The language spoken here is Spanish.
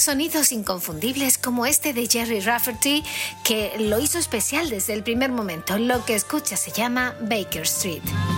Sonidos inconfundibles como este de Gerry Rafferty, que lo hizo especial desde el primer momento. Lo que escucha se llama Baker Street.